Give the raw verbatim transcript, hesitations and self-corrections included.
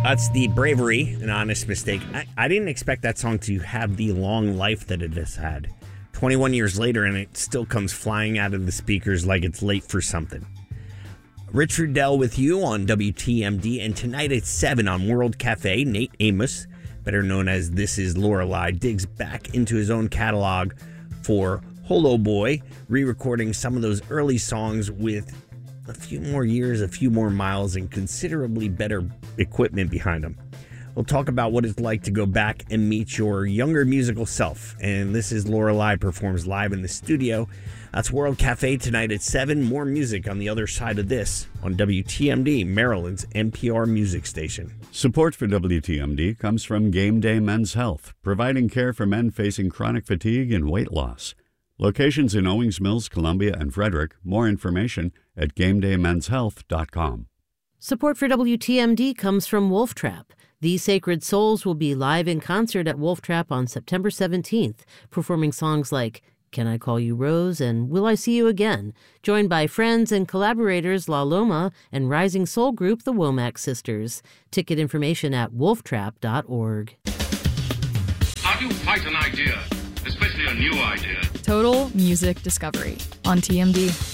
That's The Bravery, An Honest Mistake. I, I didn't expect that song to have the long life that it has had. twenty-one years later, and it still comes flying out of the speakers like it's late for something. Rich Rudell with you on W T M D, and tonight at seven on World Cafe, Nate Amos, better known as This Is Lorelei, digs back into his own catalog for Holo Boy, re-recording some of those early songs with a few more years, a few more miles, and considerably better equipment behind them. We'll talk about what it's like to go back and meet your younger musical self. And This Is Lorelei performs live in the studio. That's World Cafe tonight at seven. More music on the other side of this on W T M D, Maryland's N P R music station. Support for W T M D comes from Game Day Men's Health, providing care for men facing chronic fatigue and weight loss. Locations in Owings Mills, Columbia, and Frederick. More information at game day men's health dot com. Support for W T M D comes from Wolf Trap. These Sacred Souls will be live in concert at Wolf Trap on September seventeenth, performing songs like Can I Call You Rose and Will I See You Again, joined by friends and collaborators La Loma and rising soul group the Womack Sisters. Ticket information at wolf trap dot org. How do you fight an idea, especially a new idea? Total Music Discovery on T M D.